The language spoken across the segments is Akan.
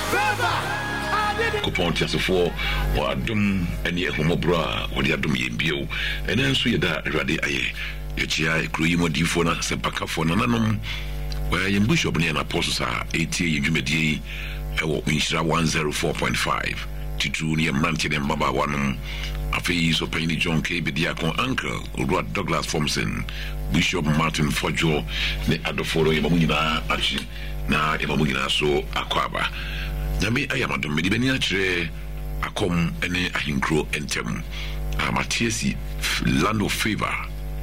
Coupon Tiasofo or Dum and ye homobra or the Adum Yembio, and then so that ready aye. Yachia, Cruimo Difona, Sepaka for Nanum, where in Bishop and Apostles are 80 Jumedi, Winshra 104.5, Titunia Mantin and Baba Wanum, a face of Penny John K. Bediacon Uncle, Rod Douglas Thompson, Bishop Martin Fojo, the Adoforo Yamuna Achi, na Yamuna so Aquaba. Nami ayamado medibeni achre akom ene ahinkro entem amatiesi land of favor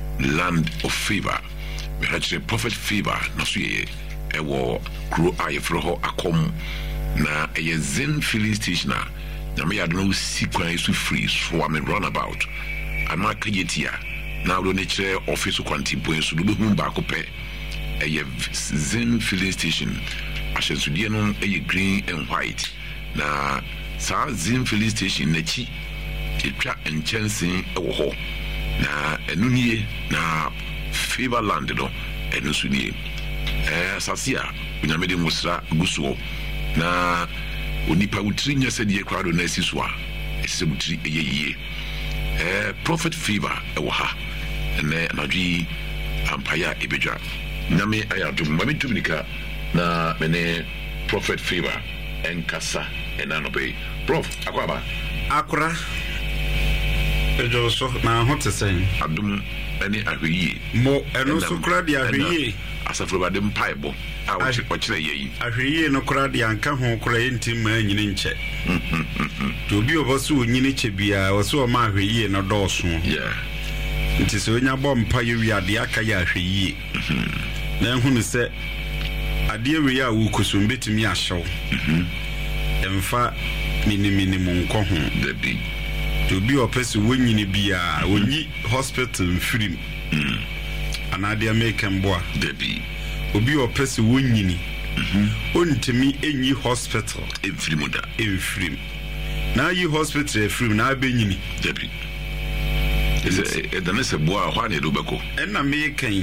we had prophet favor na so ye ewo kro ayefro ho akom na eye zen filling station na me adno sikwan isu free so am runabout amaka yetia na do ne kire office kwantimpo ensu do behu ba ko pe eye zen filling station Ashensudie no green and white na sa Zin filling station na chi etwa enchansen ewo ho na enunye na favor land no enusudie sasia unyamede musra gusuo na onipa wutri nya sedie kwado na asiswa esebutri eyeye prophet favor ewo ha na anadwi ampaya ebedwa nyame ayadum mami tumnika na mene prophet favor enkasa enanobe prof akwaba akura ejo so na hotesen adum ene ahweyi mo eno so kura dia ahweyi asafro bade mpaibo a ochire yeyi ahweyi no kura dia anka ho kura entim ma nyini nche to bi oboso onyini che bia oso ma ahweyi no doso yeah nti se onya bom pa ye wi ade aka ya ahweyi na ehunu se ade we ya wo kusum betimi ahyew emfa mini monko ho debi to bi opese wonyini bia onyi hospital mfirim anade american boa debi obi opese wonyini ontimi enyi hospital emfirim na yi hospital efrim na abenyini debi ese se boa hwa ne do beko enna mekan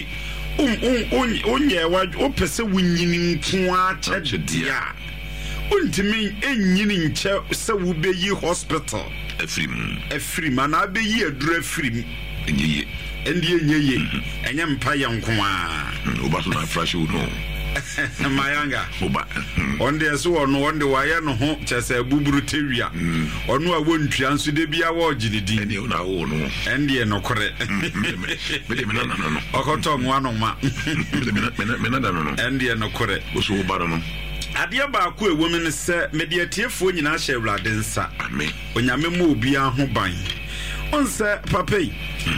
onye wa opese wonyini nko a chedia ontimi enyini nche se wo beyi hospital efrim ana beyi adura efrim enyeye enyeye enye mpa yanko a oba so na fresh no mayanga oba onde so ono onde waye no ho chese buburu tewia ono a wontua nso de bia wa ogididi ene una wo no ende no kore mede mena no okoto nwa no ma mena no ende no kore so oba no ade ba ko ewo me se mediatiefo nyina hye awrade nsa amen onyame mo obi aho ban onse papai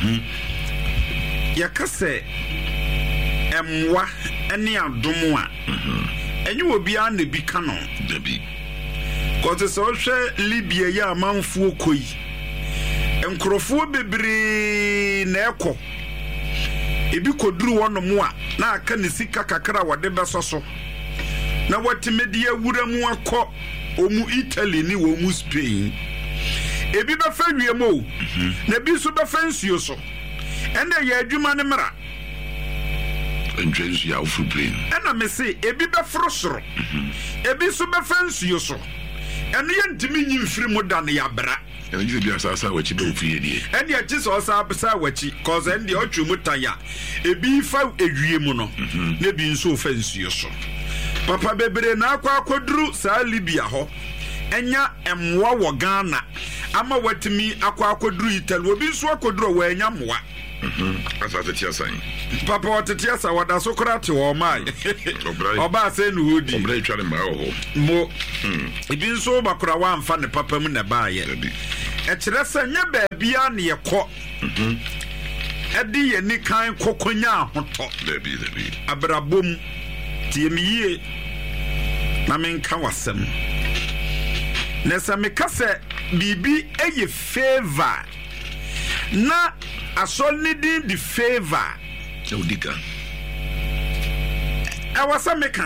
yakase emwa ene adom a enye obi a na bi kano debi kote so hwe Libya ya amanfo koyi enkrofo bebre na ekọ ebi koduru wonom a na aka ne sika kakra wode besoso na watimedi awura mu akọ omu Italy ni wo mu Spain ebi be fa wiemo na bi so be fa nsuo so ene ya adwuma ne mra enjensu ya ofu brain ena me se ebi be frosoro ebi so be fa nsuo so ene ye ntimi nyimfiri mu da ne ya bra ene ji bi asasa wachi be ofu yedie ene ya chi so sa wachi cause ene de otwu mu taya ebi fa ewie mu no na bi nso fa nsuo so papa bebre na akwaduru sa Libya ho enya emwa wo Ghana ama watimi akwaduru Italy obi nso akwaduru wa enya mwa asa tetiasan papa watetiasa wada sokrati wo mai oba se nu hodi obra itwale ma ho mo ebi nso bakura wa amfa ne papa mu na baaye e kire se nya baabia ne yekọ edi ye ni kan kokonya ahoto debi abrabom tiemiye na menka wasem nesa mekase bibi eye favor na asoli di favor udika awasa meka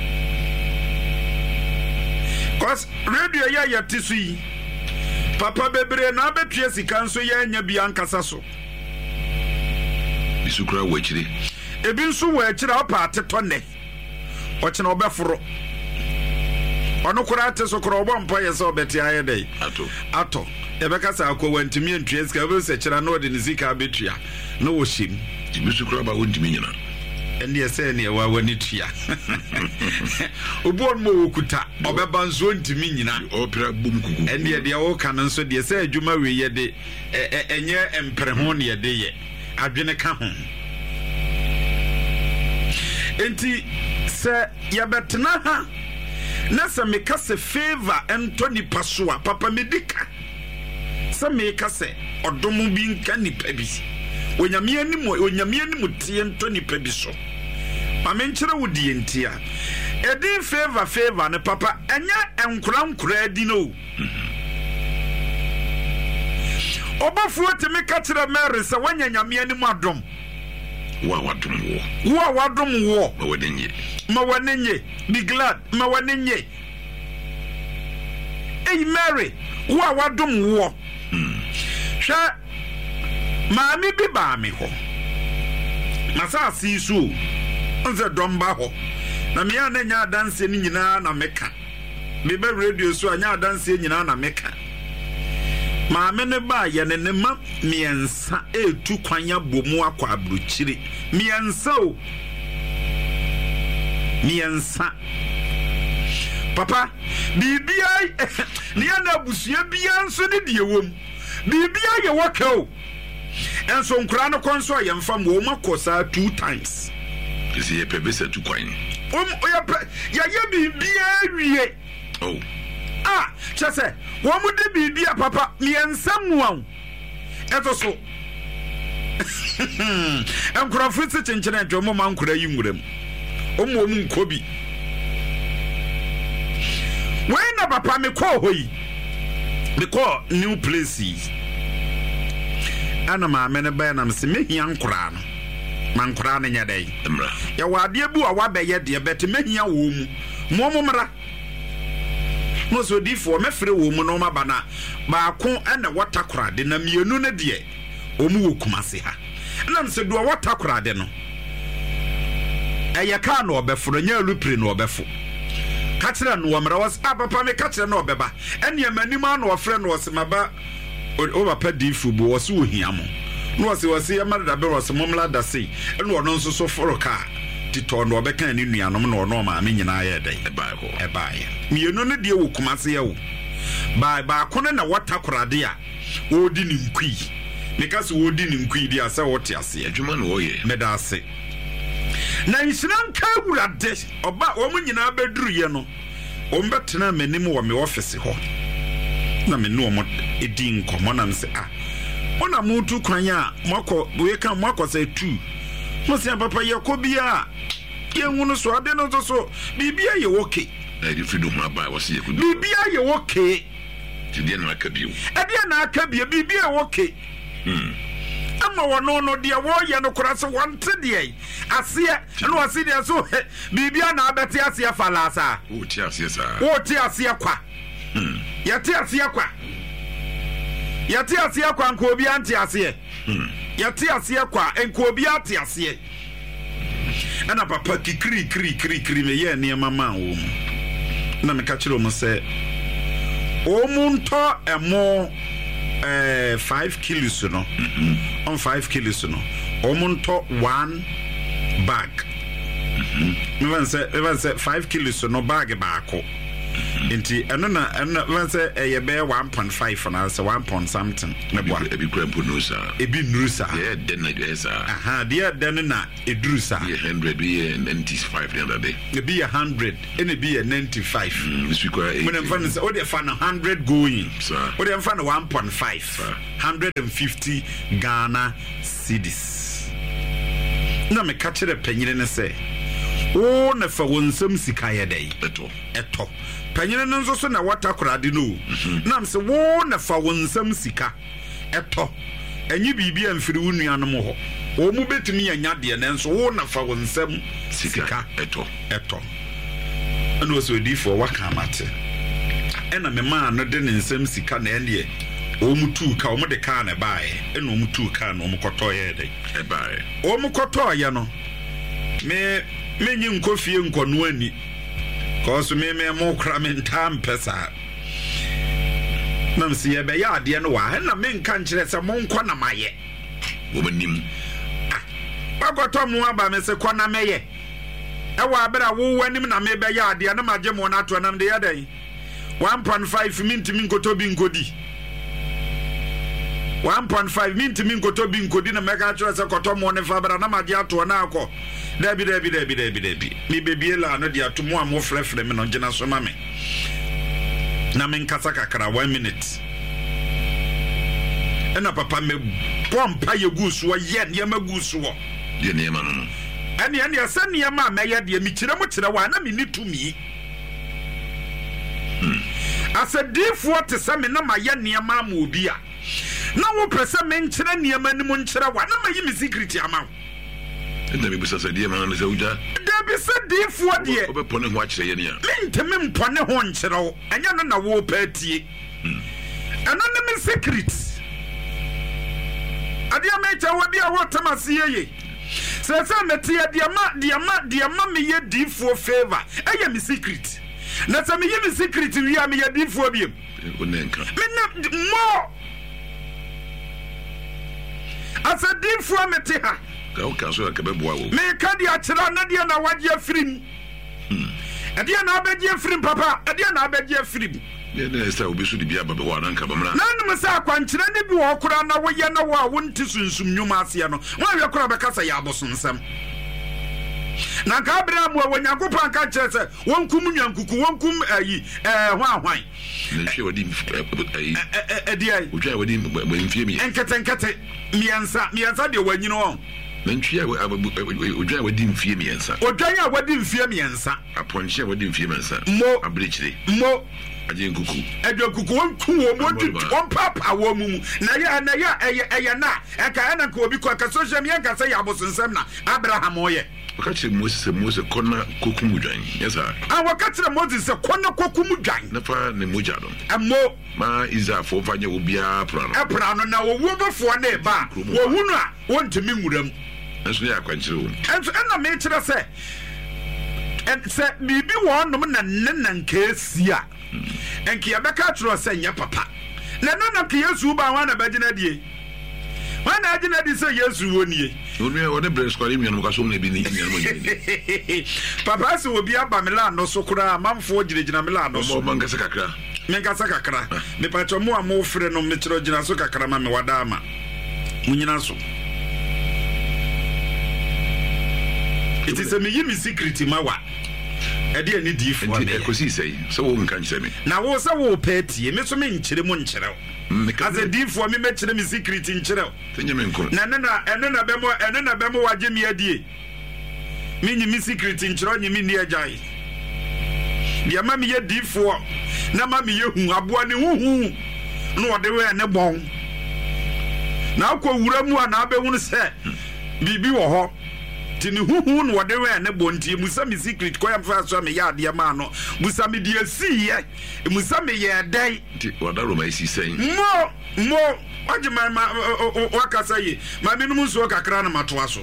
cause radio ya yatisu yi papa bebre na abetue sika nso ya nya bia nkasa so bisukura wachire ebi nso wachire opa ateto ne ochina obeforo ono kura te so kura obo mpo ye so beti aye dey ato ebeka sa akwa ntimi entue sika obo se kira na odi nizika betua na wo shim tibisu kura ba wontimi nyina ende ese ne wa wani tua obo mo okuta obeba nso ntimi nyina opera bum kuku ende de wo kan nso de se adwuma we ye de enye empre ho ne ye de ye adwene ka ho enti se yabetna ha na se meka se favor Anthony Pasua papa medika se meka se odomu bi nka nipa bi onyame anim tie Anthony pa bi so amenkyere wodi entia edi favor ne papa enya enkura adi no obafu otime ka kire Mary se wanya nyame anim adom wa wadom wo ma wanenye be glad ma wanenye hey Mary wa wadom wo hwa maami bi ba mi ho masa asisu nze domba ho na me ya na nya dance ni nyina na meka me be radio so anya dance nyina na meka maame ne ba ye ne ma miensa etu kwanya bomu akwa abruchiri miensa o miensa papa bibia ne na busua bia nso ne de wom bibia ye wakao enso nkura no konso ye mfa mo makosa 2 times isi ye pebesa tu kwan ya ye bibia wie oh chese wo mu de bibia papa miensa muan eto so enkura fiti chenchene dwomo ma nkura yi nwuram omo mu nkobi when na papa me call hoyi me call new places ana ma me ne ba na me se mehia nkura no man nkura no nya dai emra ya wade bu a wabeye de beti mehia wo mu mo mra no so difo me frɛ wo mu no ma bana ba ko ana watakora de na mienu ne de omu wo kumase ha na nse do watakora de no eye ka no obeforo nya lupre no obefo ka kire no wamra was papa me ka kire no obeba ene amanima no ofrɛ no osemaba o papa difo bo wose wo hiamo no wose ya mara da be wose momla da sei ene ono nso so foro ka tito no obeka ni nuanom no no ma me nyina ya dai ebae mienu ne de wo kumase ya wo ba ko na watakorade a odi ni nkui meka se odi ni nkui di asa wote ase adwuma no wo ye meda ase na nsiran ka wurade oba wo mu nyina beduru ye no o mbetena manim wo me office ho na me no mo edi nkomo na nse ona mutu kwanya mako we kan mako say 2 mo se papa ye ko bia ye hunu so ade no so bibia ye woke na di freedom aba wo se ye ko bibia ye woke ti de na aka bio ade na aka bia bibia woke ama wono no de wo ye no kora se wonte de ase no ase de so bibia na abete ase falasa wo ti ase sa wo ti ase kwa ya ti ase kwa ya ti ase kwa nko obi anti ase ya ti ase kwa nko obi ati ase ana papa kikri me ye ne mama wo na me ka kire mo se o mu nto emo 5 kilos no on 5 kilos no o mu nto 1 bag me van se 5 kilos no bag baako enti eno na van se ye be 1.5 na se 1 point something me boa ebi krampo no sa ebi nurusa ye den na esa dia den na edurusa ye 100 ye 95 the other day ebi 100 and ebi 95 this week when I'm fan say o dey fan 100 going sir o dey fan 1.5 150 Ghana cedis na me ka kire panyire ne say o na fa wonsam sika ye dai eto panyire no nso so na watakorade no na mse wo na fa wonsam sika eto enyi bibia mfiri wo nuanom ho o mu betumi anya de ne nso wo na fa wonsam sika eto ana o so di for waka mate ena me ma no de ne nsam sika na ene o mu tu ka o mu de ka na bae ena o mu tu ka na o mu koto ye dai bae o mu koto ye no me nyi nkofie nkono ani cause me mo kra me ntam pesa nam si ye be ya de no wa na me nka nkire se mo nkɔ na maye wo manim bagoto mo aba me se kɔ na meye e wa abera wo wanim na me be ya de na magye mo na to na me de ya dan 1.5 minti min koto bi nkodi 1.5 minti min koto bi nkodi na mega kire se koto mo ne fa bera na magye ato na akɔ Debi mi bebie la no dia to mo amo frefre me no gina so ma me na me nkasa kakra 1 minute ena papa me pompa ye gusu ye ne ma gusu wo de ne ma no ene asa ne ma me ye de mi kire mo kire wa na me ni tumi asa difo te se me na ma ye ne ma ma obi a na wo pese me nkire ne ma ni mo nkire wa na ma yi mi secret ama and then we bisa say dear man say uja there be say difo de obepone ho akire ye ne ya menteme mpone ho nkire wo anya no na wo patie eno ne me secret adia me cha wo bia wo tamase ye se meti dia ma me ye difo favor eye me secret na se me ye me secret wi am ye difo biem onenka me mo asa difo meti ha ka so ka beboa wo me ka dia kira na dia na waje afirim dia na abeje afirim papa dia na abeje afirim ne sa obi so di bia baba wa na nka bamra na num sa kwankire ne bi wo kura na wo ye na wo a wonti sunsum nyuma ase no wa we kura be kasa ya abosonsam na ka Abraham wo Nyankopɔn ka kire se wonkum nyankuku wonkum ayi hwan ne hwe wadi dia utwa wadi mfie mi enkete miensa de wanyino won na ntwia utwa wadi mfie miensa odwan a wadi mfie miensa aponche wadi mfie miensa mo abrechire mo aje nkuku kuku wonku wo mo on papa wo mu na ya na eka na ka obi ko ka social media ka say abosonsam na Abraham oye wakati Moses kona kokumu dwan yesa wakati Moses kona kokumu dwan na fa ne moja do ammo ma iza fo fanya obia prano na wo bofo na eba wo hunu a wontimi nwuram enso ya kwankire wo enso na me kire se se bibi wo nom na nka sia enki abeka tro se nya papa na ke Yesu ba wa na bagina die wa na agina di se Yesu wonie wode breast kwali mi no kaso na bi ni mi no papa se obi aba mela no so kura mamfo giregyina mela no so mangasa kakra me pacho mo amo frɛ no me kyerɛ gyina so kakra ma me wada ama munyina so it is a me secret ma wa ede ani di fo na ekosi sei so wo nka nkyere me na wo se wo patie me so me nkyere mo nkyere as a di fo me kyere me secret nkyere tenye me nko na bemo waje me adie me nyi me secret nkyere nyi me ni agyan dia ma me ye di fo na ma me ye hu aboa ne hu no ode we ne bon na akọ wura mu a na abehunu se bibi wo ho tini huhu no wode we ne bontie musa me secret ko yam fa so me ya de ma no musa me de asiye musa me ye dai wadaro ma isi sen mo waje ma wakasa yi ma me num so kakra na matoa so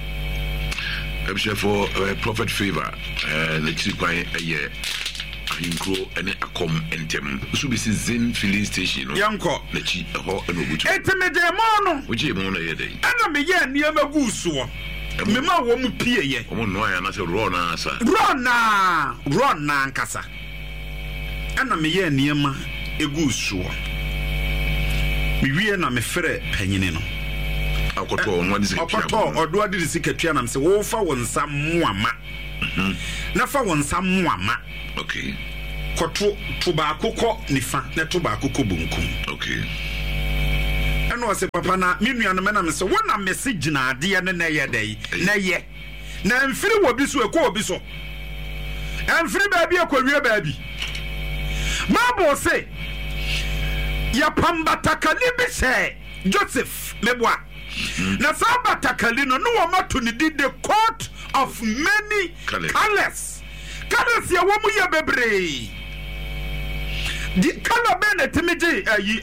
for prophet favor the chikwan eye ahinkro ene akom entem so bi Zen filling station no yanko na chi ho eno butu etemede mo no oje mo na ye dai ana me ye niam gusu wo me ma wo mu pie ye omo no ya na se rona asa rona nkasa ana me ye niam egusu wo me wie na me frɛ panyine no akoto onwa disi akoto odo adiri sikatua na me se wo fa won nsa muama na fa won nsa muama okay koto to ba akokɔ nifa na to ba akokɔ bunkum okay eno se papa na me nua no me na me se wona message na ade ne na ye dai na ye na mfiri wo bi so ekɔ obi so mfiri ba bi ekɔwie ba bi mabo se ya pambatakali bi se Joseph meboa na sabatakali no wo mato ni the court of many colors ya wo mu ye bebre di kala bene timiji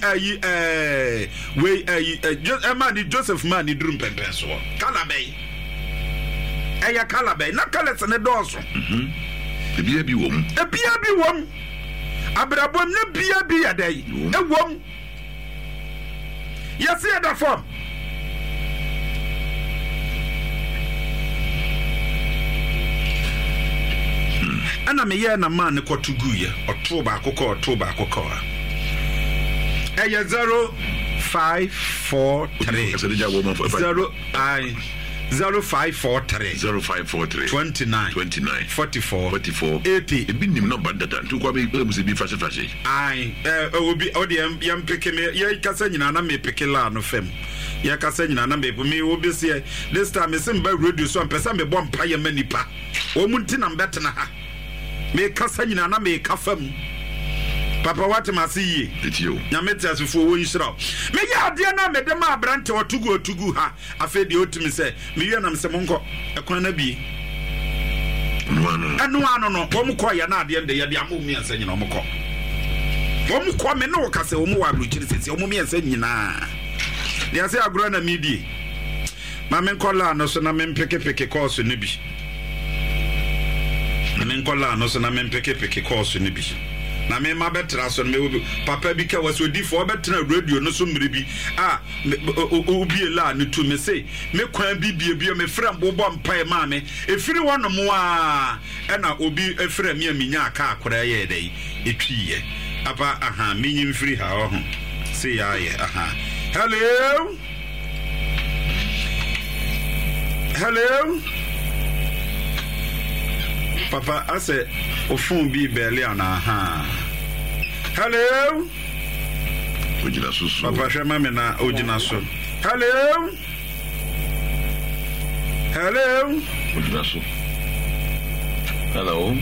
we Joseph man ni drum pempen so kala be eya kala be na kala se ne doso Ebia bi wom. Abrabom ne bia bi ya dai. Ewom. Yes, ya da form. Ana me ye na man ne kotugu ye. Otoba akoko. Eye 0543 0543 29 44 80. Ebi nim number data to kwa be must be flash. Ai obi odiem yam peke me ye kasa nyina na me peke la no fam. Ye kasa nyina na me obi se this time me sim ba radio so ampesa me bom pa ye manipa. O munti na mbetena ha. Me kasa nyina na me kafam. Papa what must see ye? Yamete as for one shroud. Me ya dear na me de ma brante or tugu ha. I fed the ultimate say, me yanam semonko, a corner be. And no, Omuko yana the end of the Amumi and saying Omoko. Omuko me no case Omuwa blue chilies, Omumi and saying na. They say a grana midi. Mamen kola no son amen peke course in Nibi. Mamen kola no son amen peke course in Nibi. Na me ma betra so me papa bi ka waso di for betra radio no so mrebi obi la ne to me say me kwan bi me frem bobo mpai ma me efiri wono mo a na obi efrem me aminya aka akora ye dai etwiye apa me nyim free ha ho say ya ye hello Papa, I said, phone be barely on Hello? Papa, Shamamina, Ojinaso. Hello? Ojinaso. Hello?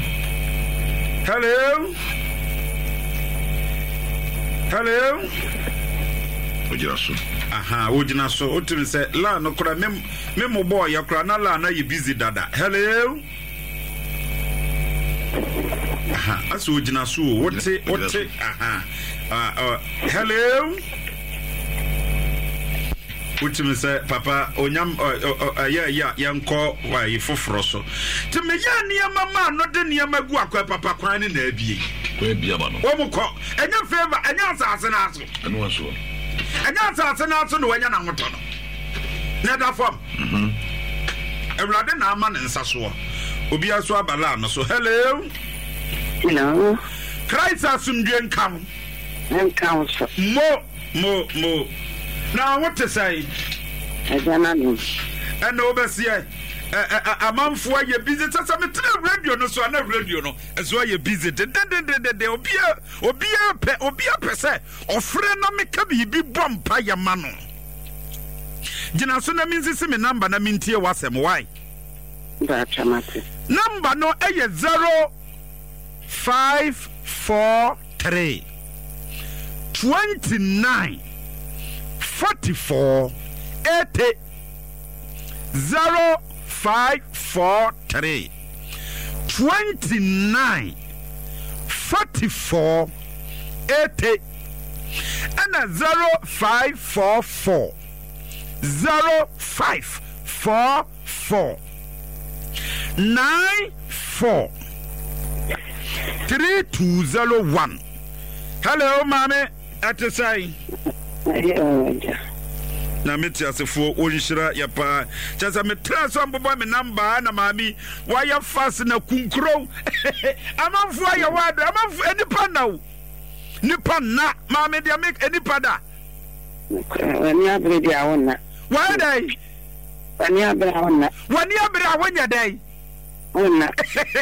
Ojinaso. Ojinaso. Otim said, La no cry, memo boy, your cranala, na you busy dada. Hello? Aso ojina so what hello Utim say papa onyam yanko wa yefoforo so te me ya niama ma no de niama gu akwa papa kwan ne na abie kwa bia ba no omukọ enya favor enya asase na aso eno aso enya asase na aso no wanya na hoto no na da fam Ewrade na ama ne nsa so obi aso abala no so hello Christ asundwe nkam so mo now what to say Ajanani and overseer amanfo aye busy sasa me tell radio no so na radio no so aye busy de obia pese ofre na me ka bi bompa ya ma no gina so na minsi me number na mintie wasem why number no aye 0543 29 44 80 0543 29 44 80 and 0544 0544 94 3201. Hello, mommy. At the side. Na meti asefo onhira ya pa chaza me transfer bobo me number na mami why you fast na kunkro amanfo ya wado amanfo enipa na mami dia make enipa da wani abre dia wonna why dai wani abre awanya dai wonna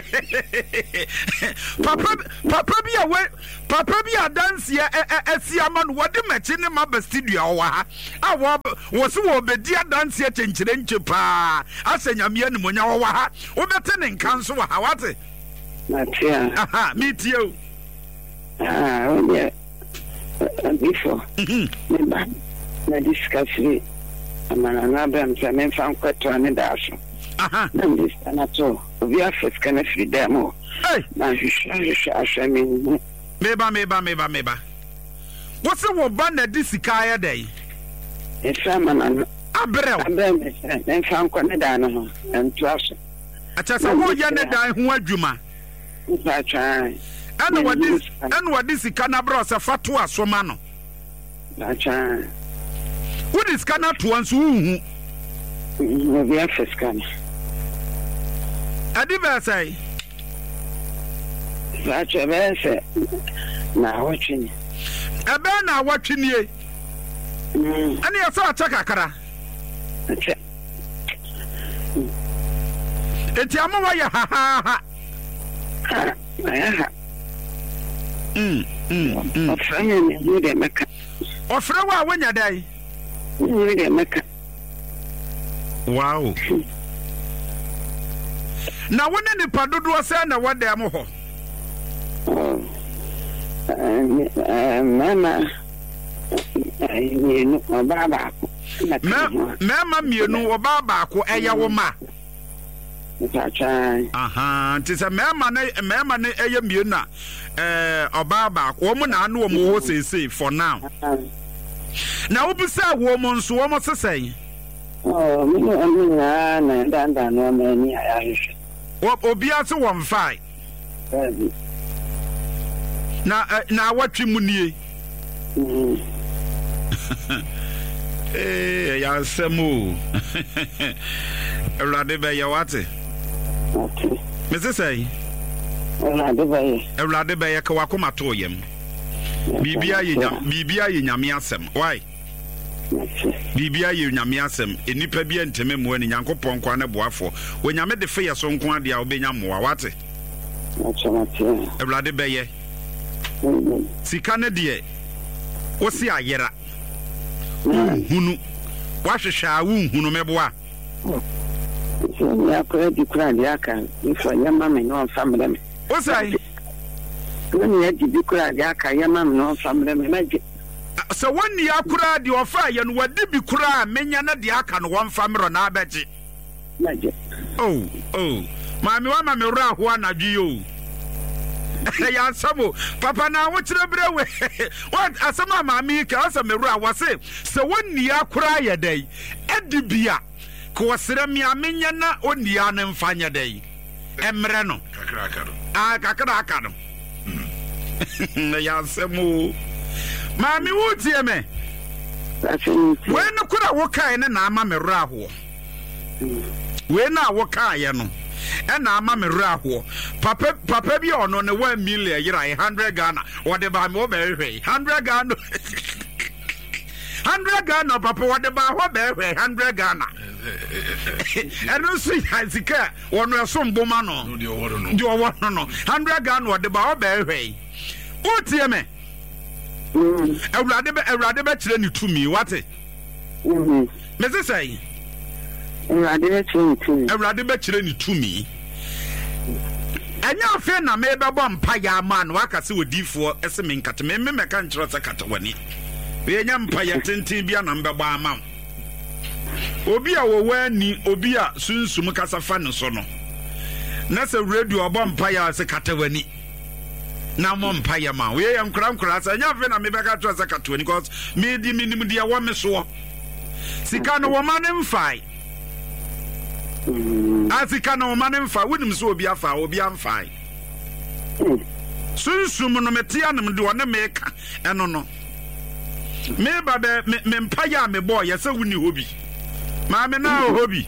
papa bi dance ya esiama no wode machi ne maba studio wa ha wo se wo bedi dance ya chenchirenche pa asanyame animonya wa ha wo bete ne nkanso wa ha wate matia meet you onye before na discuss it amana na Abraham sa men fan kwato ne da aso na this na to we are first kana free demo na hisha me meba what's the ban na disika ya dai esa mana Abraham men fan kwa ne da no en to aso acha sa wo ya ne dan ho adwuma Acha. And what this kana bro sa fatwa somano. Acha. What is kana to ansu No be access kana. Adiba say. Acha be say na watching. Ebe na watching ye. Ani ya sa acha kakara. Acha. Eti amawa ya ha ha ha. Ofranya me you dey make. Ofra wa wanya dai. You dey make. Wow. Na wone ni padodo se na wada am ho. Mama. Ai no baba. Mama mienu oba ba ko eya wo ma. Aha, ntisa mema ne eye mienu na oba ba ko mo na anu mo ho sese for now. Na obisa wo mo nso wo mo sesai. Oh, me no na danda no me ni ayahwe. Obi ase wo mfai. Na watwi mu nie. Ya semu. Ewrade be ya wate. Okay. Mese say. Ewrade be ya ka wakoma to yem. Bibia ye nyame asem. Why? Bibia ye nyame asem. Enipa bia nteme mu ani Nyankopon kwa ne boafo. Wo nyame de fe ye so nko ade a obenya moa wate. Ewrade be ye. Sika ne de wo si ayera. Hunu. Wahwehwa hunu meboa. Ya ko di kura di aka ifo ya mama no family me. O sai When ya di kura di aka ya mama no family me maji. So when ya kura di ofa ya no wadi bi kura menya na di aka no one family na abeji. Maji. Oh. Mami wa mami ra ho anadwi yo. Ya samo papa na wo kire brewe. What asama mami ka asama ra wase. So when ya kura ya dai edibia ko sere mi amenya na onia ne mfanya dai emre no kakra no ya semu mami wutie me we no kura wo kai ne na ama me ra ho we na wo kai ye no e na ama me ra ho papa bi ono ne 1 million yira 100 Ghana wo de ba me wo be hwe 100 Ghana 100 Ghana papa wo de ba ho be hwe 100 Ghana eno so yazika wono esomboma no di owo no 100 Ghana wo de ba ho be hwe otie me Ewrade be kire ni tumi wate me se say Ewrade be kire ni tumi enya afi na me be bom pa ya man waka se odifo ese me nkata me meka nkyero se kata wani we enya mpa ya tenten bia na mbegba ama obi a wo wani obi a sunsum kasa fa ne so no na se radio obom pa ya se kata wani na mo mpa ya ma we ya nkra sa enya afi na me beka tro se kata wani because me di minim dia wo me so sika no wo ma ne mfai asika no wo ma ne mfa wonim so obi afa obi amfai sunsum no metia nem de wona meka eno no me ba me mpa ya me boy yesa wuni hobi ma me na hobi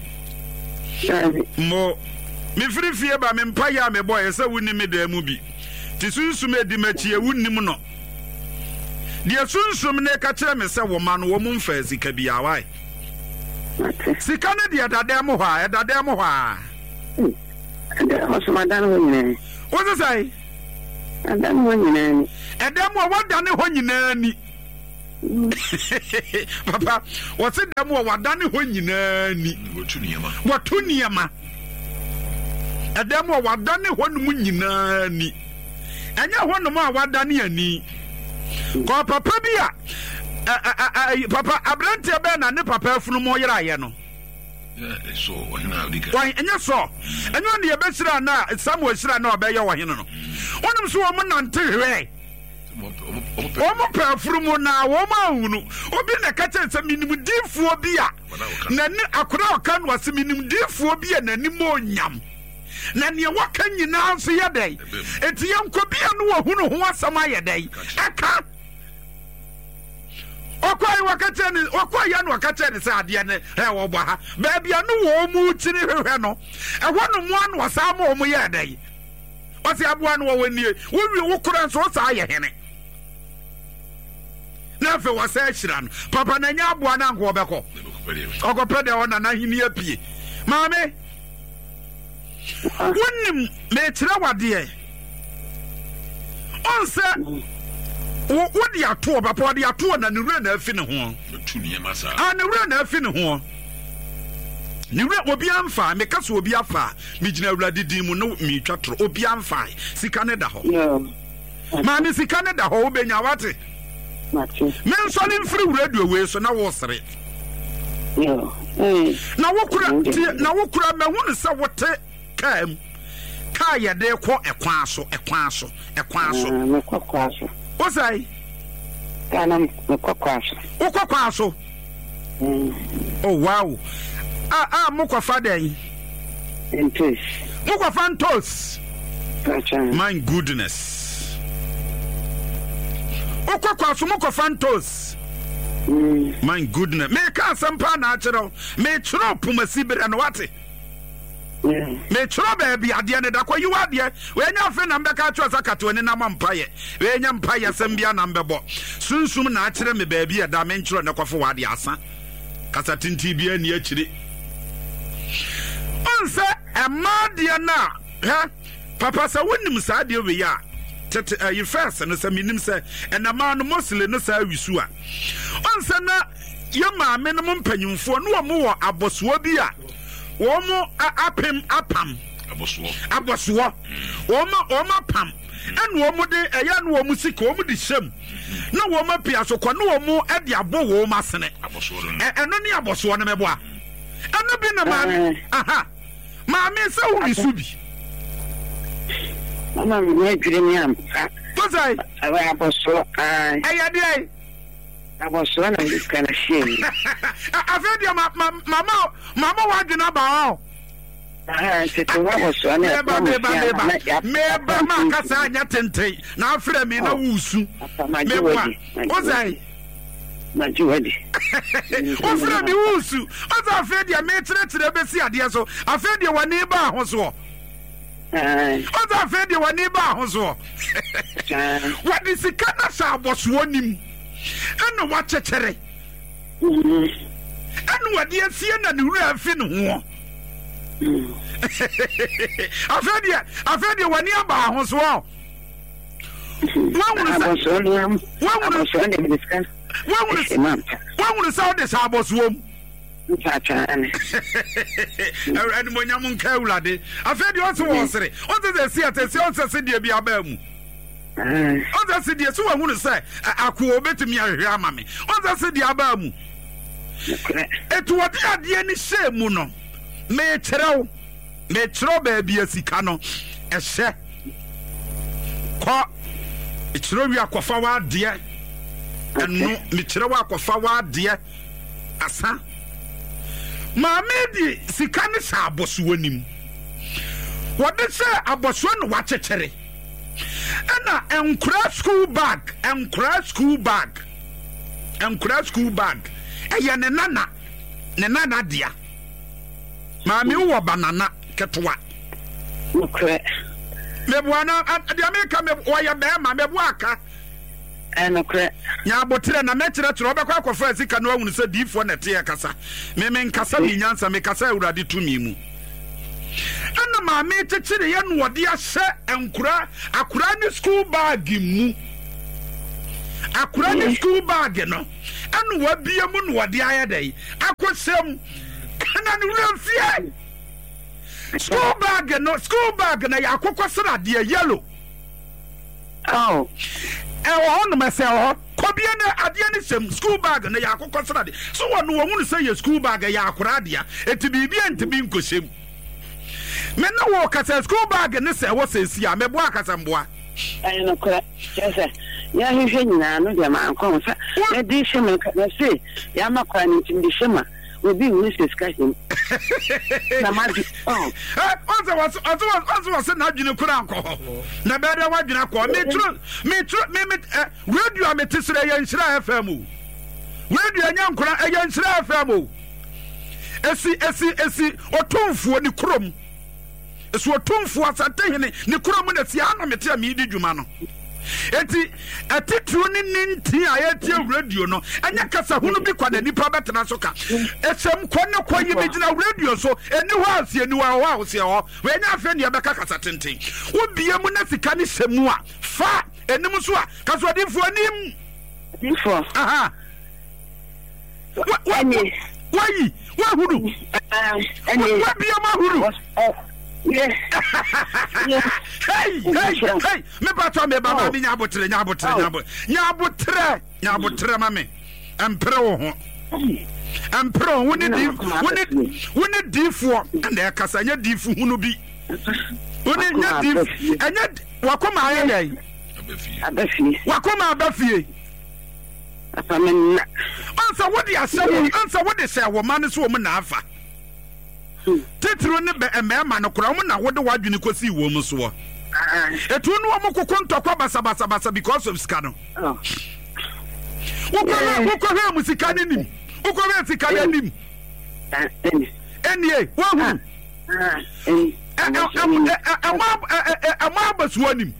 mo me frifie ba me mpa ya me boy yesa wuni me da mu bi ti sunsum edi machi e wunnim no de sunsum ne ka kire me se wo ma no wo mu mfa sika bia wai sika ne de dadam ho a dadam ho a Osmadan ho nyina wo say adam ho nyina ni edam wo wadane ho nyina ni papa what's them wadane ho nyina ni watu niema edam wadane ho num nyina ni enya ho num a wadane ani ko papa bia papa abrante be na ne papa afunu mo yera ye no so wahina odika why enya so enyo ne yebesira na Samuel sira na obeye wahino no wonum so wo nante hwe omo pafurumu na wo ma hunu obi na kache se minim difuo bia na ni akora oka no ase minim difuo bia na ni mo nyam na ne waka nyina nso yɛ dɛn enti yɛnkɔbia no wɔhunu ho asɛm ayɛ dɛn aka okwai wakati ni okwai ya no wakati ni sa ade ne wo bɔ ha baabi anu wo mu kyiri hwehwɛ no ɛhɔ no mu anu wasa ma wo mu yɛ dɛn ɔsi aboa no wo wanie wo wi wo kora nso sa ayɛ hene na fe wasa ahyira no papa na nya aboa na nko obɛkɔ ɔkɔpɛ de ona na hini apie maame wonnim me kyerɛ wadeɛ onse what the ato papa the ato na ne wura na afi ne ho ne wura na afi ne ho ne wura obi amfa me ka so obi afa me gina awurade din mu no me twatro obi amfa sika ne da ho ma ne sika ne da ho obenya wate me nso ne mfiri wura we so na wo sere na wokura me hu ne se wote kam ka ye de kɔ ekwan so Osai Kanam mukwaso. Ukwaso. Oh wow. Mukwafa den. Entos. Mukwafa ntos. My goodness. Ukwaso mukwafa ntos. My goodness. Me ka sampa na achiro. Me chiro pumasi bere no wate. Me chro baby ade ne da kwa yiwa ade we nya fe na mbeka chwa sakato ne na mampaye we nya mpaye sambia na mbebo sunsum na akire me baby da me nchro ne kwafo wade asa kasa tinti bia ni akire onse emade na he papa sa wonim sa ade we ya tete you first no sa minim se enama no mosle no sa wisu a onse na yema me no mpanyimfo no wo aboso bi a Womo apam abosuo womo pam enu womo de eya no womo sika womo de hyem na womo pia so kɔ no womo ade abo womo asene eno ne abosuo no mebo a eno bi na maame aha maame se wo bisu bi mama me adwire me am to say abosuo eya de abosuo na ndika na shame afedia mama wa dwena ba o meba makasa anya tenten na afre me na wusu meba ozai majuwadi ofre me wusu oza afedia me tere besi ade so afedia wani ba ho so oza afedia wani ba ho so wadi sikana sa abosuo nim eno wa chechere eno wadi asie na ne wura afi ne ho afedia wani aba ho so wawunu sa de sa abosuo ene mo nyam nka awurade afedia o se wo sere o se si atese o se de bia ba mu Oza se die so wahunu se akwo obetumi ahwe ama me oza se die aba mu etu wode ade ni hye mu no me kyerɛw ba bia sika no ehye kɔ kyerɛw wi akɔfa wa ade enu me kyerɛw akɔfa wa ade asa ma me di sika ne sa aboso wanim wode se aboso no wa kyekere Ena enkura school bag eya ne nana dia maami wo banana ketwa okay mebuana dia meka me woya be ma mebu aka okay nya abotre na mekire tro obekwa akofa sika no ahunu se difo na te kasa me nkasa bi nyansa me kasa awurade tumi mu Ena maame tekire ye no wode ahye akura ni school bag mu akura ni school bag no enu wabie mu no wode ayedai akosem kana no remfie school bag na ya akokosra de yellow on me say kobie na ade ni sem school bag na ya akokosra de so wonu wonu say ye school bag ya akura de etibibi entibi nkosem me na wo kasa school bag ne se wo sesi a mebo akasa mboa no kra yes ya hwehwe nyina no de ma ankon sa e di shema na se ya makwa ni tim di shema obi wu se ska him Na magi. Oh. Was na dwene kura anko. Na be da wa dwene akọ. Me radio ametisre ye nhyira FM o. Radio anya nkura ye nhyira FM o. Esi otumfuo ni krom. Esi otumfuo asatehene ni krom na si ana mete amidi dwuma no. Eti atitru ni ninti ayeti radio no anya kasa hunu bi kwa na nipa betena so ka esem kwanne kwayi megina radio so eni ho asie ni wa ho se ho we nya afa ne beka kasa tenten wo bie mu na sika ni semu a fa enim so a kaso adifo anim info aha wayi wa huru wa bie ma huru Yes. Hey, me bato me baba mi nyabotre mame. Empre wo ho. Empre woni difo na e kasa nya difu hunu bi. Woni nya difu enya wakoma aye dai. Abafie. Wakoma abafie. Apamenna. Ansa wodi asem, ansa wodi se wo man so wo na afa. Tetro ne be emema no kura mo na wode wadwene kosi wo mu so. Etu no mo kokontokwa basa because of scano. Ukwa musika nim. Ukwa musika nim. Enie, wo hu. Ama basuanim.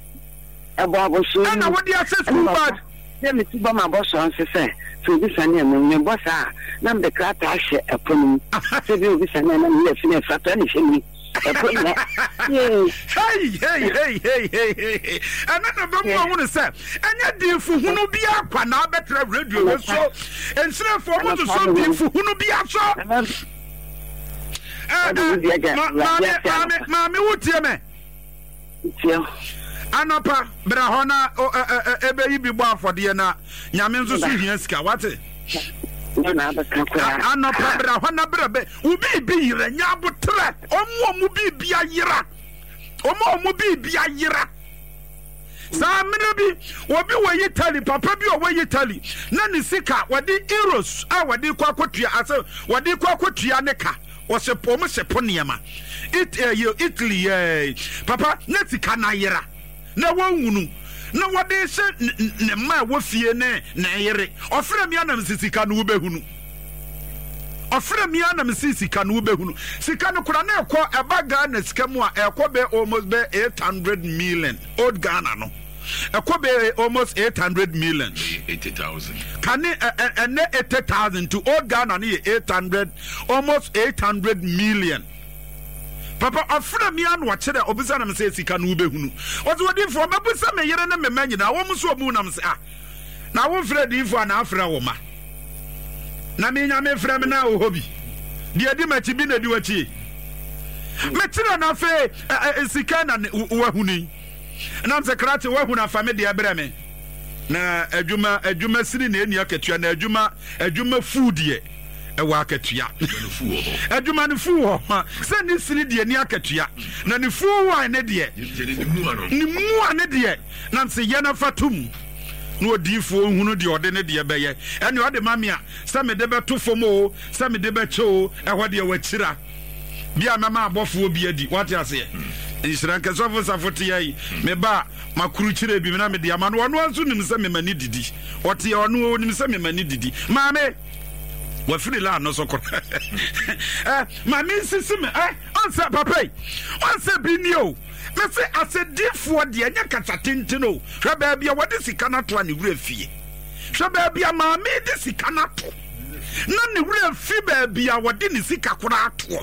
Ana wode access bad. Dem ti ba ma boss on se so bi sane am boss a na me krata ahye eponu se bi obi sane na me fi na fata ni hemi eponu hey ana ba mo hu se anya difu hunu bi akwa na betra radio we so ensire for mo to so difu hunu bi aso mami wutie me Anapa brahona ebe yibi bo afode na nyame nso so hia sika wate Anapa brahona brebe ubi bi yira nyabotre omo bi ayira omo bi ayira sa mene bi obi wo Italy papa bi wo Italy na ni sika wade euros a wade kwa kotua ase wade kwa kotua ne ka wo se pomo se poniema Italy papa na sika na yira na wonwunu na wade se ne ma wofie ne na yere ofra mi anam sisika no wobehunu ofra mi anam sisika no wobehunu sika no kura na ekọ ebaga na sika mu a ekọ be almost be 800 million old Ghana no ekọ be almost 800 million 80,000 can and 80,000 to old Ghana ni 800 almost 800 million Papa afra mi anu a kire obisa na me se sika no behunu ozo wodi fo mabusa me yere na me manyina wo muso mu na me se na wo frɛ di fo na afra wo ma na me nya me frɛ me na wo hobi di adi ma chi bi na di wachi me tira na fe sika na wo huni na me se krate wo huna fa me de abrɛ me na adwuma siri na eni akatua na adwuma food ye ewa akatua adwuma ne fu ho se ni siri de ni akatua na ne fu wa ne de ni mu ane de na se ye na fatum no odifo hunu de ode ne de beye ene ode mamia se me de beto fomo se me de becho eho de wachira bia mama abofo obi adi what you say Israel kesofo safote yi me ba makuru kire bi na me de ama no ono anso nim se me mani didi ote ono nim se me mani didi maame wa free la no so ko maame sisi me onse papai onse bi ni o me se asedifo de anya kata tenteno hwe ba bia wode sika na to ani wura fie hwe ba bia maame de sika na to na ne wura fie ba bia wode ne sika kora ato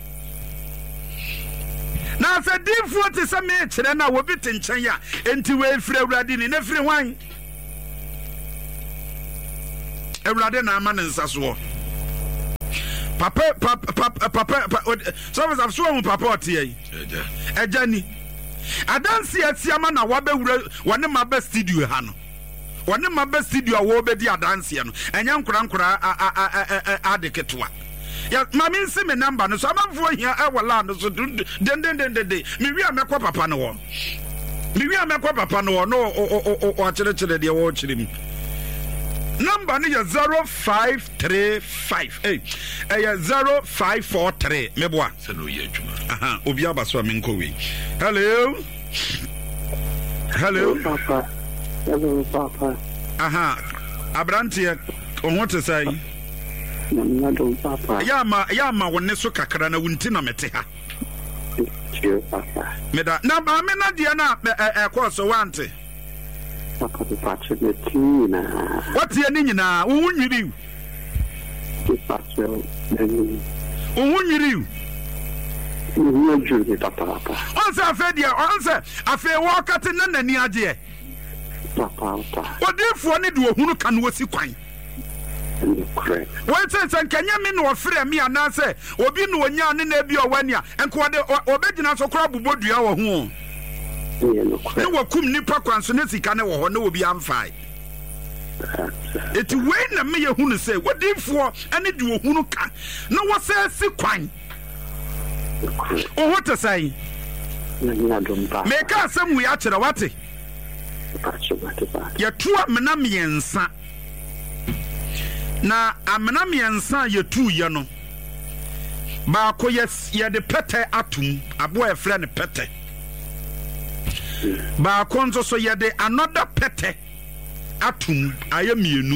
na asedifo te se me kire na wo bi tenchen ya enti we free awurade ni na free hwan awurade na ama ne nsaso papa so was so papa otie ejani adansi asiama na wabewura wone maba studio ha no wone maba studio wo bedi adansi no enya nkura adeketwa ya mami nsi me number no so amamfo hia e wala no so den mi wi amekwa papa no wo mi wi amekwa papa no wo no o kire de wo kire mi number ni ya 0535 0543 meboa se no ye adwuma obi abaso a menko we hello Papa. Hello, Papa. Abrantie on te say Papa. ya ma wonne so kakra na wunti na mete ha Papa. meda na ba me na de na course wante Papa the patch the tina. what ye ni nyina wo nwiri The patch the wo nwiri no juri papa. on sa afa dia on sa afa wo kate na nani age Papa. odifo ne de ohunu kan wosi kwan Correct. wọ́n sẹ́ nkẹ́nyẹ́ mi ní ọ̀fẹ́rẹ́ mi ànánsẹ́ obi ní onyaa ní n'ebi ọ̀wání à nkọ́dé ọbẹ̀gyina so kora bubó dua wọ̀ ho ní wọ́n kum nípa kwanso ní sika ní wọ̀ hɔ ní obi ànfàì ètí wẹ́ẹ́ nà mí yẹ hunu sẹ́ wọ́dìfọ́ ẹni di ohunu ka na wọ́n sẹ́ si kwan ọ̀hún tẹ̀ sẹ́yìn mẹ́ka asẹ́m wù yà kyerẹ́ wàtí yẹ tu amena mmiɛnsa. Na amena miensa yetu ye no baako ye de pete atum abo e frɛ ne pete baako nso so ye de another pete atum aye mienu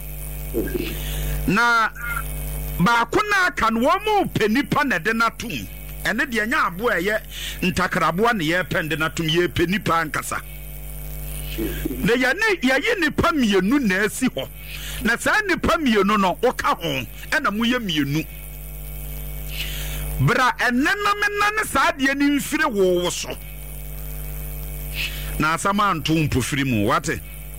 na baako na aka no mo penipa na de natum ene de nya abo ye ntakrabo na ye pende natum ye penipa ankasa na ya yi nipa mienu na asi hɔ na saa nipa mienu no woka ho ɛna mo yɛ mienu bra ɛnenam ne saa deɛ ne mfire wo so na asama anto mpofiri mu wate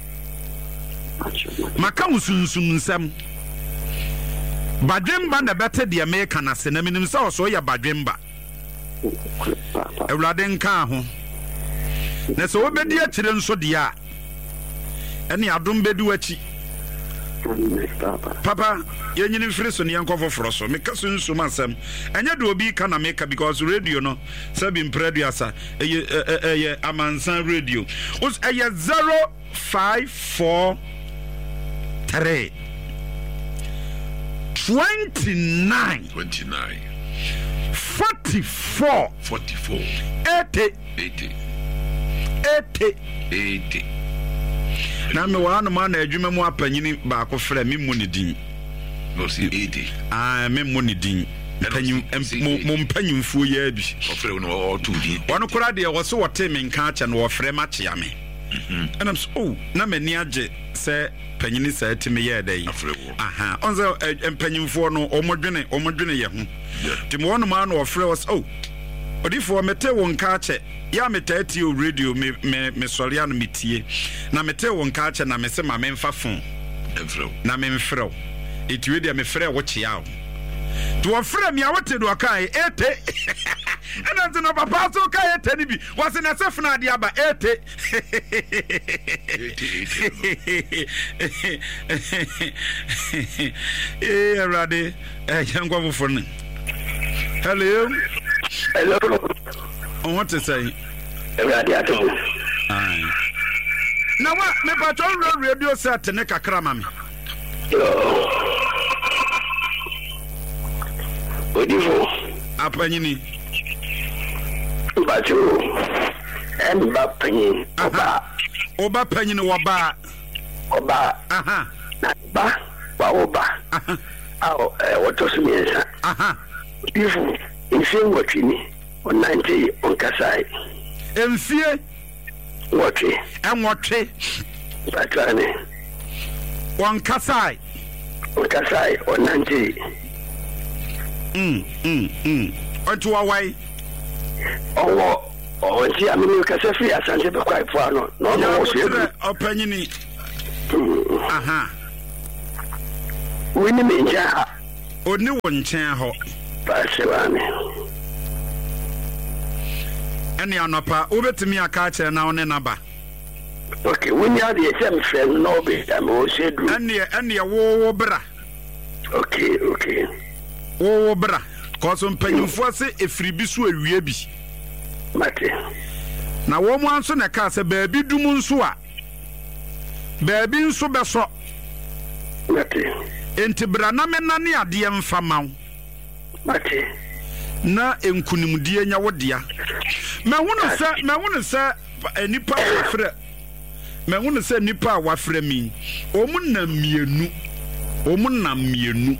maka usunsum nsɛm badwemba na bɛte deɛ meka na se na menim sɛ ɔso yɛ badwemba awurade nka ho na sɛ wobɛdi akyire nso deɛ a ɛne adom bɛdi wakyi papa yɛnyini mfiri so ne yɛnkɔ foforɔ so meka so nsum asɛm ɛnyɛ de obi ka na meka because radio no sɛ bi mprɛduasa ɛyɛ amansan radio ɛyɛ 0543 29 44 80 na me wa no ma na adwuma mu apanyini baako frɛ me mu ne din no si 80 me mu ne din panyim mo mpanyimfuo ya bi ofrɛ no o to din wono kora de wo so wote me nka acha no wo frɛ ma kyea me ɛnam so na mani age sɛ panyini sa atime yɛ dai onzo mpanyimfuo no omodwene yɛ ho ti mo wono ma na wo frɛ wo so odifo mete wo nka ache ya metati o radio me soria no metie na mete wo nka ache na me se ma memfa fon na memfrɛ etiwe dia me frɛ wo kyea o to wo frɛ me a wote do kai ete ana nti no papa so kai ete ni bi wo se na se funa de aba ete Rade yankwa fofo ne hello what to say na wa me patron radio set ne kakra ma me Odifo apanyini bacho en ba panyin oba panyini woba na ba wa oba wato su miensa Odifo ifie ngotwini onante onkasai emfie ngotwe enwotwe batane onkasai onante onto wawai onti amini kasefi asante be kwai po ano no wo so ebi opanyini wini me nja oni wo nchen ho Basewame. Any anopa, ubetimi akache na one naba. Okay, when you are the same friend, no be, I'm also do. Any wo bra. Okay. Wo bra. Cause mpanyimfo se efribi so awie bi. Mate. Na wo mo anso na ka se baabi dum nso a. Baabi nso beso. Mate. Enti brana mena ne ade mfa maw. Mate. Na enkunimdie nya wodia. Me hunu se nipa wafre. Me hunu se nipa wafre mi. Omunna mienu.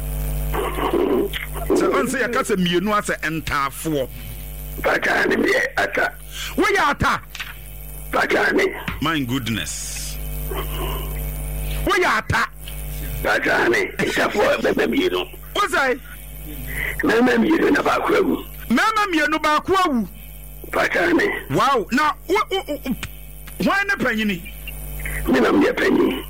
Se onse yakase mienu ase entafo. Bakani me ata. Wo ya ata? Bakani. My goodness. Wo ya ata? Bakani. Itafo bebe mienu. Wo say? Mama mienu na bakwawu. Mama mienu bakwawu. Bakani. Wow. Now why na panyini? Me na me panyi.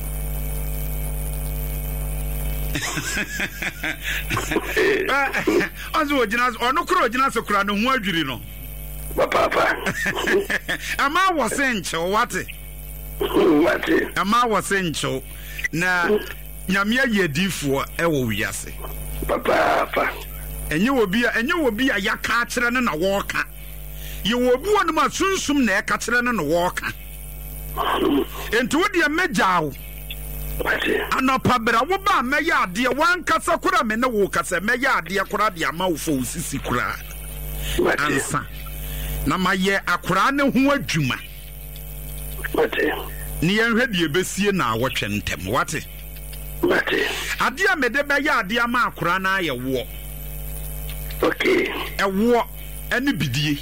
Azu ojinas onukro ojinas okura no hu adwiri no. Papa. Ama wasencho wate. Wate. Ama wasencho na nyamia yedifo ewo wiase. Papa. Enye obi a yaka akere ne na woka. Ye wobi wonu ma sunsum na eka akere ne no woka. Enti wodi emegyawo. Anopa bra wo ba meya ade wan kasa kura me ne wo kasa meya ade kura de ama wo fo sisi kura ansa na maye akura ne ho adwuma ni yenhwe de ebesie na awotwe ntem wate ade a mede be ya ade ama akura na aye wo ewo ene bidie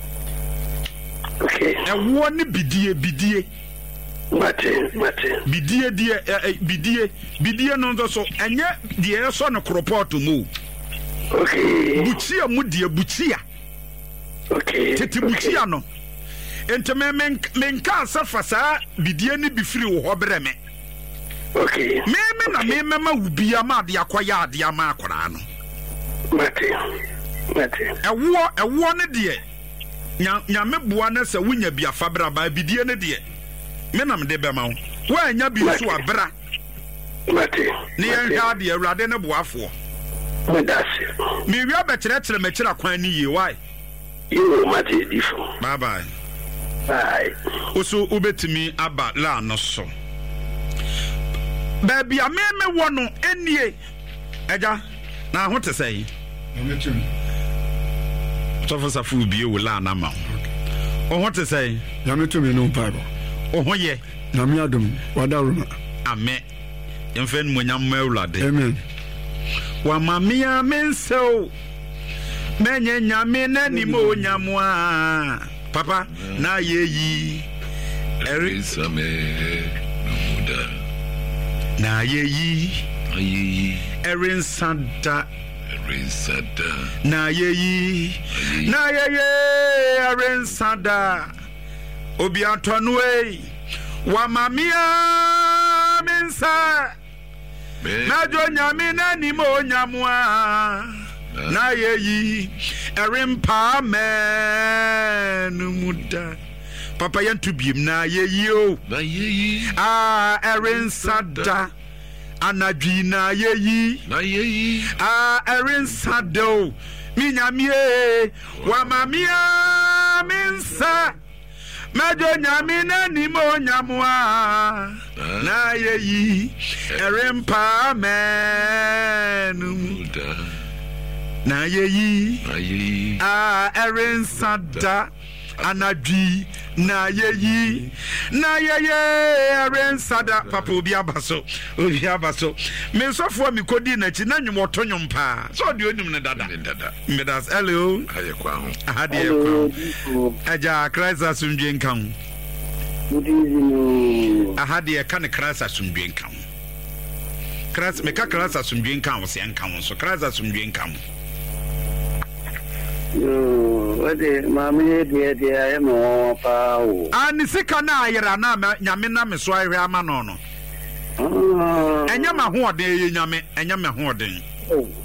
ewo ne bidie Mate. Bidie no nzo so enye de so no kroport mu. Buchia mu de buchia. Tete buchia no. Ente menka asafa sa bidie ni bifiri wo hobre me. Me ma ubia ma de akoya ade ama akora no. Mate. Ewo ne de nyame boa na se wunya bia fabra ba bidie ne de menam de bema wo anya bi so abra mate ne yanhwa de awurade ne boafo medase mi wi abekere mekira kwan ni ye why you mate difo bye oso ubetimi aba la no so baby ameme wo no enie eja na ho te sei so fu bie wo la na ma o ho te sei ya metumi no paro oh ye na mi adum wadaruma amen yemfen monyam mawlade amen wa mamia menso menye nyame nani mo nyamwa papa na yeyi erisame namuda na yeyi erinsada na yeyi erinsada obi antonwe wa mamia mensa na jo nyame nani mo nyamwa na yeyi erimpa menumuda papa yantu biem na yeyi o na yeyi erinsada anadwi na yeyi erinsada o mi nyame wa mamia mensa Majo nyami na ni mo nyamwa na yeyi erempa menu na yeyi erensada anadwi na yeyi erensada papa obi abaso me sofo mi kodi na chi na nwumoto nwumpa so de onum ne dada medas hello aye kwa ho ahade kwa aja Christ asundwe nkan ahade ka ne Christ asundwe nkan Christ me ka Christ asundwe nkan wo se nkan so Christ asundwe nkan Wade mami de aye mo pa o ani sika na ayera na nyame na me so ahwe ama no enya ma ho ode ye nyame enya me ho ode